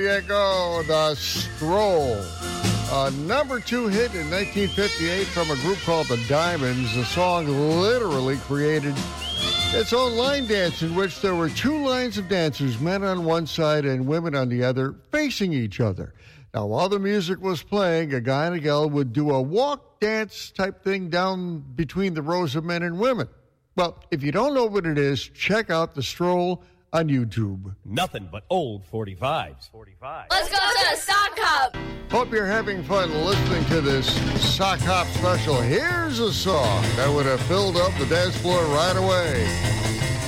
you go, The Stroll. A number 2 hit in 1958 from a group called the Diamonds. The song literally created its own line dance in which there were 2 lines of dancers, men on one side and women on the other, facing each other. Now, while the music was playing, a guy and a gal would do a walk dance type thing down between the rows of men and women. Well, if you don't know what it is, check out The Stroll on YouTube. Nothing but old 45s. Let's go to the sock hop. Hope you're having fun listening to this sock hop special. Here's a song that would have filled up the dance floor right away.